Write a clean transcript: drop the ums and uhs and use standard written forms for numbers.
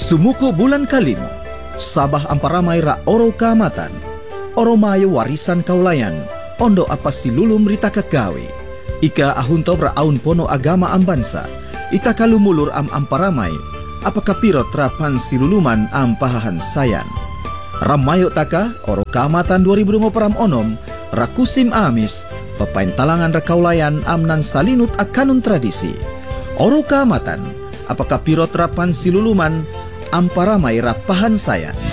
Sumuko bulan kalimo, sabah amparamay ra oro kaamatan, oro mayo warisan kaulayan, ondo apas silulum rita kagawe. Ika ahunto ra aun pono agama ambansa, ita kalumulur amparamay, apakah pirot rapan siluluman pahahan sayan. Ramayo taka, oro kaamatan 2024 onom, rakusim amis, papaintalangan ra kaulayan nan salinut akanun tradisi. Oro kaamatan, apakah pirot rapan siluluman amparamay rapahan sayan.